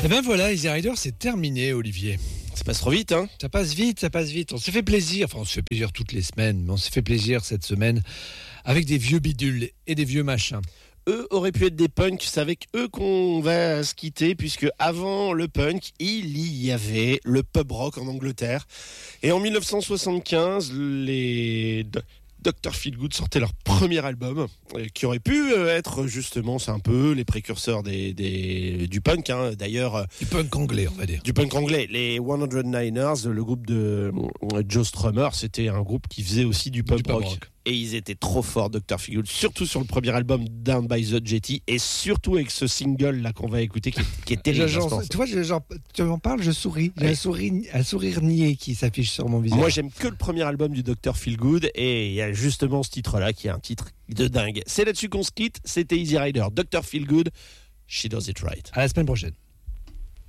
Et ben voilà, Easy Rider, c'est terminé, Olivier. Ça passe trop vite, hein. Ça passe vite, ça passe vite. On s'est fait plaisir, enfin on se fait plaisir toutes les semaines, mais on s'est fait plaisir cette semaine avec des vieux bidules et des vieux machins. Eux auraient pu être des punks, c'est avec eux qu'on va se quitter, puisque avant le punk, il y avait le pub rock en Angleterre. Et en 1975, les Dr. Feelgood sortaient leur premier album, qui aurait pu être justement, c'est un peu les précurseurs du punk, hein. D'ailleurs. Du punk anglais, on va dire. Du punk anglais. Les 109ers, le groupe de Joe Strummer, c'était un groupe qui faisait aussi du pub rock. Et ils étaient trop forts, Dr. Feelgood, surtout sur le premier album Down by the Jetty, et surtout avec ce single là qu'on va écouter qui est terrible. Tu vois, tu m'en parles, je souris. J'ai un sourire niais qui s'affiche sur mon visage. Moi, j'aime que le premier album du Dr. Feelgood, et il y a justement ce titre-là qui est un titre de dingue. C'est là-dessus qu'on se quitte. C'était Easy Rider, Dr. Feelgood, She Does It Right. À la semaine prochaine.